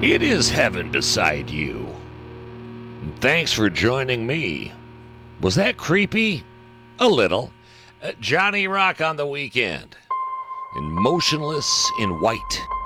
It is heaven beside you. And thanks for joining me. Was that creepy? A little. Johnny Rock on the weekend. And Motionless in White.